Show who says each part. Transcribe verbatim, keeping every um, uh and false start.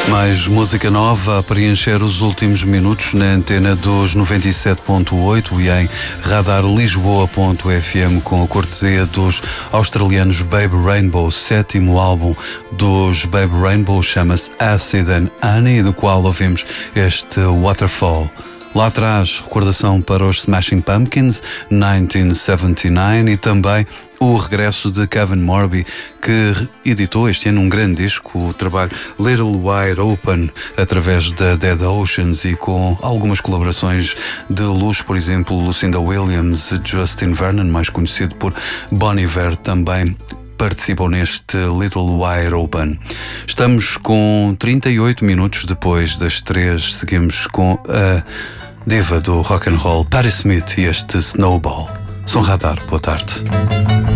Speaker 1: Mais música nova a preencher os últimos minutos na antena dos noventa e sete ponto oito e em radar lisboa ponto f m com a cortesia dos australianos Babe Rainbow. O sétimo álbum dos Babe Rainbow chama-se Acid and Honey, do qual ouvimos este Waterfall. Lá atrás, recordação para os Smashing Pumpkins, mil novecentos e setenta e nove, e também o regresso de Kevin Morby, que editou este ano um grande disco, o trabalho Little Wide Open, através da Dead Oceans e com algumas colaborações de luxo, por exemplo, Lucinda Williams, Justin Vernon, mais conhecido por Bon Iver, também participam neste Little Wide Open. Estamos com trinta e oito minutos depois das três, seguimos com a diva do rock and roll, Patti Smith, e este Snowball. Som Radar, boa tarde.